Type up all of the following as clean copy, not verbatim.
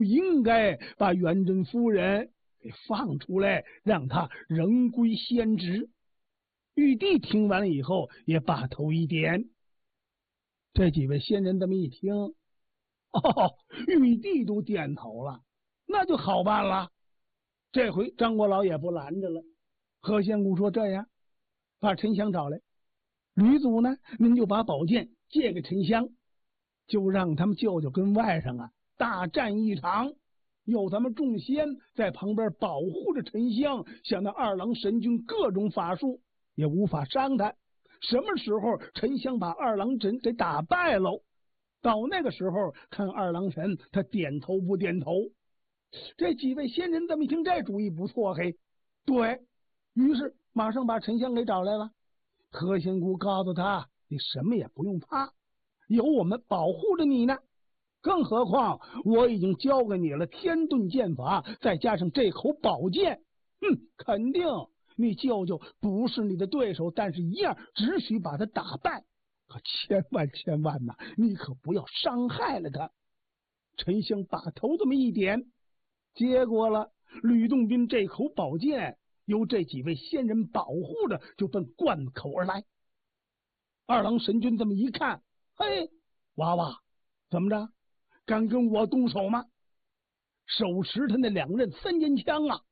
应该把元贞夫人给放出来，让她人归仙职。玉帝听完了以后，也把头一点。这几位仙人这么一听，玉帝都点头了，那就好办了。这回张国老也不拦着了。何仙姑说：“这样，把沉香找来，吕祖呢，您就把宝剑借给沉香，就让他们舅舅跟外甥大战一场。有咱们众仙在旁边保护着沉香，像那二郎神君各种法术也无法伤他。什么时候沉香把二郎神给打败喽？到那个时候看二郎神他点头不点头。”这几位仙人这么一听，这主意不错，嘿，对于是马上把沉香给找来了。何仙姑告诉他：“你什么也不用怕，有我们保护着你呢。更何况我已经教给你了天遁剑法，再加上这口宝剑，肯定你舅舅不是你的对手，但是一样只许把他打败。可千万呐，你可不要伤害了他。”沉香把头这么一点，结果了，吕洞宾这口宝剑由这几位仙人保护着，就奔灌口而来。二郎神君这么一看，嘿，娃娃，怎么着？敢跟我动手吗？手持他那两刃三尖枪哗啦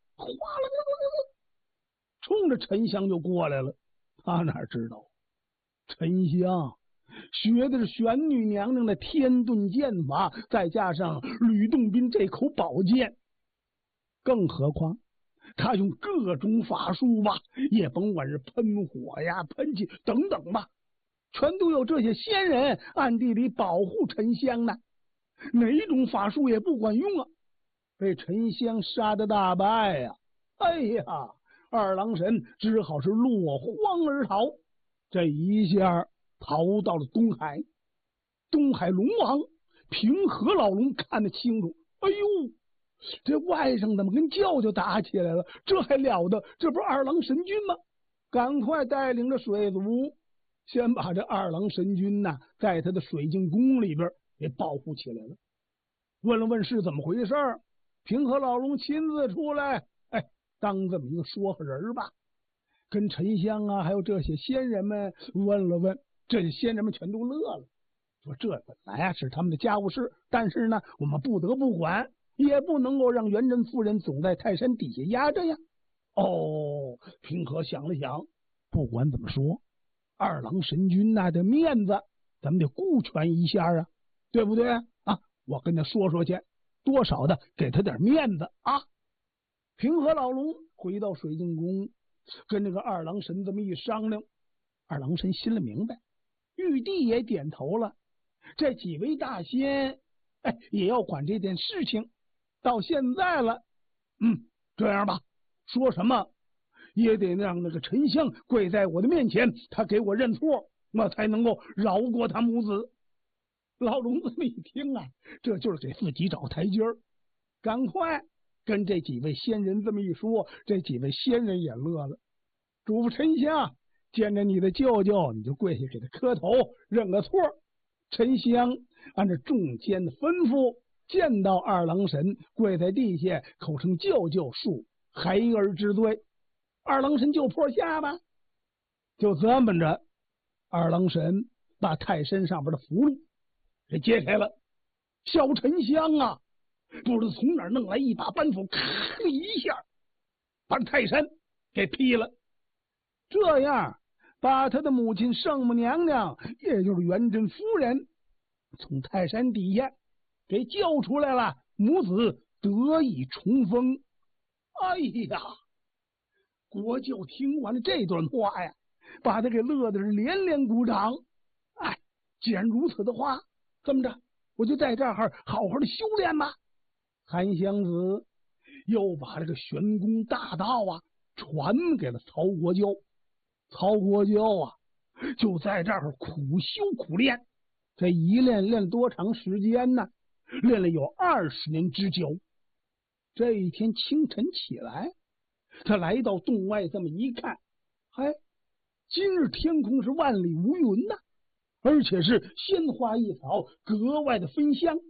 冲着沉香就过来了。他哪知道沉香学的是玄女娘娘的天遁剑法，再加上吕洞宾这口宝剑，更何况他用各种法术吧，也甭管是喷火呀、喷气等等吧，全都有这些仙人暗地里保护沉香呢。哪种法术也不管用啊，被沉香杀得大败呀！哎呀，二郎神只好是落荒而逃。这一下逃到了东海。东海龙王平和老龙看得清楚，哎呦，这外甥怎么跟舅舅打起来了？这还了得？这不是二郎神君吗？赶快带领着水族，先把这二郎神君在他的水晶宫里边给保护起来了。问了问是怎么回事，平和老龙亲自出来，当这么一个说话人吧，跟沉香还有这些仙人们问了问。这仙人们全都乐了，说这本来是他们的家务事，但是呢，我们不得不管，也不能够让元贞夫人总在泰山底下压着呀。平和想了想，不管怎么说，二郎神君的面子咱们得顾全一下啊，对不对啊？我跟他说说去，多少的给他点面子啊。平和老龙回到水晶宫，跟这个二郎神这么一商量，二郎神心里明白，玉帝也点头了，这几位大仙也要管这件事情。到现在了，这样吧，说什么也得让那个沉香跪在我的面前，他给我认错，我才能够饶过他母子。老龙这么一听这就是给自己找台阶儿，赶快跟这几位仙人这么一说，这几位仙人也乐了。嘱咐沉香，见着你的舅舅，你就跪下给他磕头，认个错。沉香按照众仙的吩咐，见到二郎神，跪在地下，口称舅舅，恕孩儿之罪。二郎神就破下巴，就这么着，二郎神把泰山上边的符箓给揭开了。小沉香不知道从哪儿弄来一把板斧，咔的一下把泰山给劈了。这样把他的母亲圣母娘娘，也就是元贞夫人，从泰山底下给救出来了，母子得以重逢。哎呀，国舅听完了这段话呀，把他给乐的是连连鼓掌。既然如此的话，这么着，我就在这儿好好的修炼吧。韩湘子又把这个玄功大道传给了曹国舅。曹国舅就在这儿苦修苦练，这一练了多长时间呢？练了有20年之久。这一天清晨起来，他来到洞外，这么一看，今日天空是万里无云而且是鲜花异草，格外的芬香。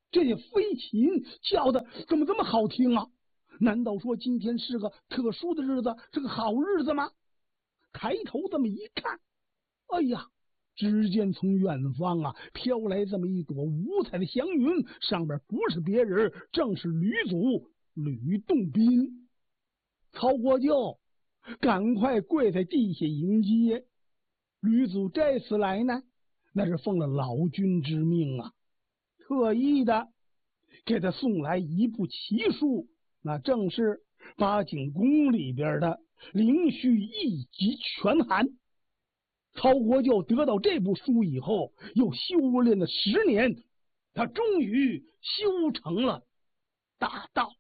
这些飞禽叫的怎么这么好听啊？难道说今天是个特殊的日子，是个好日子吗？抬头这么一看，哎呀，只见从远方啊飘来这么一朵五彩的祥云，上边不是别人，正是吕祖吕洞宾。曹国舅赶快跪在地下迎接。吕祖这次来呢，那是奉了老君之命啊，特意的给他送来一部奇书，那正是八景宫里边的灵虚一集全函。曹国舅得到这部书以后，又修炼了10年，他终于修成了大道。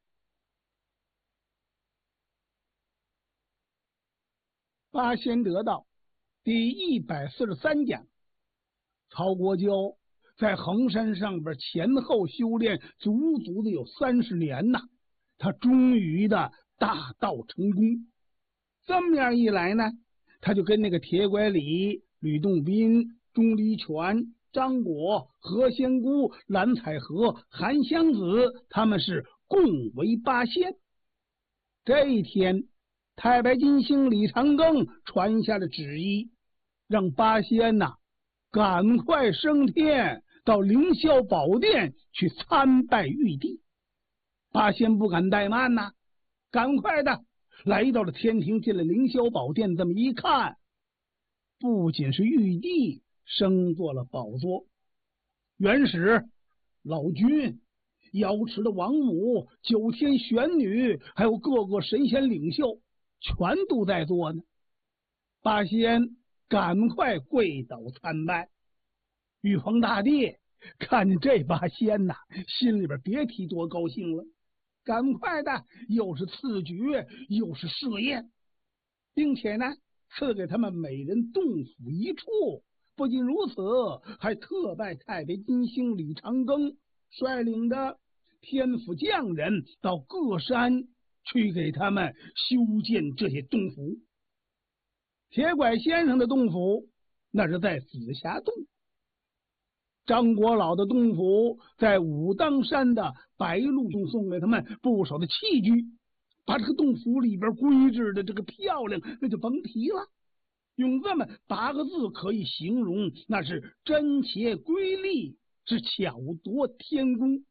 八仙得道第143讲，曹国舅在衡山上边前后修炼足足的有30年呐，他终于的大道成功。这么样一来呢，他就跟那个铁拐李、吕洞宾、钟离权、张果、何仙姑、蓝采和、韩湘子他们是共为八仙。这一天，太白金星李长庚传下了旨意，让八仙呐赶快升天到凌霄宝殿去参拜玉帝。八仙不敢怠慢呐，赶快的来到了天庭，进了凌霄宝殿。这么一看，不仅是玉帝升坐了宝座，元始、老君、瑶池的王母、九天玄女，还有各个神仙领袖，全都在座呢。八仙赶快跪倒参拜。玉皇大帝看见这八仙呐，心里边别提多高兴了，赶快的又是赐爵又是设宴，并且呢赐给他们每人洞府一处。不仅如此，还特拜太白金星李长庚率领的天府匠人到各山去给他们修建这些洞府。铁拐先生的洞府那是在紫霞洞，张国老的洞府在武当山的白鹿洞，送给他们不少的器具，把这个洞府里边规制的这个漂亮，那就甭提了。用这么8个字可以形容，那是真切瑰丽，是巧夺天工。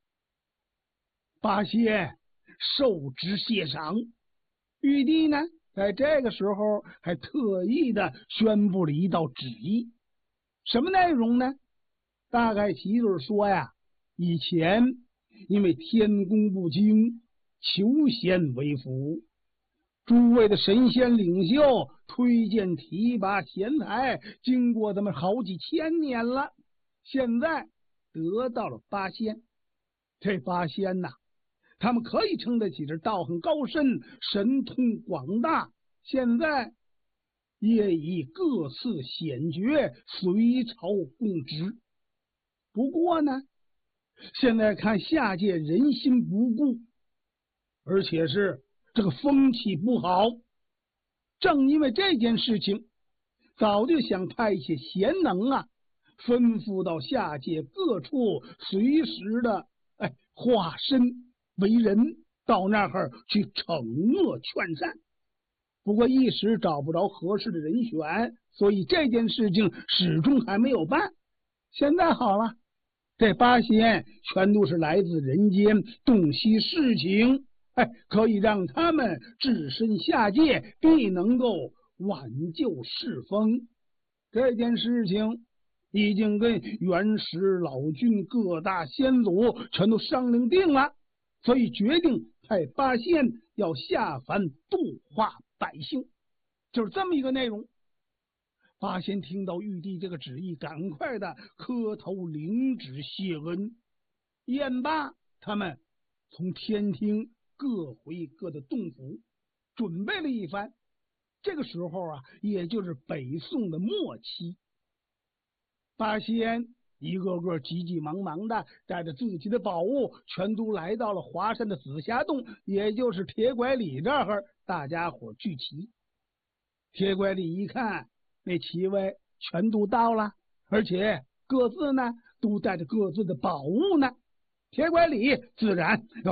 八仙受旨谢赏，玉帝呢在这个时候还特意的宣布了一道旨意。什么内容呢？大概其就是说呀，以前因为天公不精，求仙为福，诸位的神仙领袖推荐提拔贤才，经过他们好几千年了，现在得到了八仙。这八仙呐，他们可以称得起是道行高深，神通广大，现在也以各赐显爵，随朝供职。不过呢，现在看下界人心不顾，而且是这个风气不好，正因为这件事情，早就想派一些贤能啊，吩咐到下界各处，随时的化身为人，到那儿去惩恶劝善。不过一时找不着合适的人选，所以这件事情始终还没有办。现在好了，这八仙全都是来自人间，洞悉事情，可以让他们置身下界，必能够挽救世风。这件事情已经跟元始、老君、各大仙祖全都商量定了，所以决定派八仙要下凡度化百姓，就是这么一个内容。八仙听到玉帝这个旨意，赶快的磕头领旨谢恩。宴罢，他们从天庭各回各的洞府，准备了一番。这个时候啊，也就是北宋的末期，八仙一个个急急忙忙的带着自己的宝物，全都来到了华山的紫霞洞，也就是铁拐李这儿，大家伙聚齐。铁拐李一看，那七位全都到了，而且各自呢都带着各自的宝物呢。 铁拐李自然要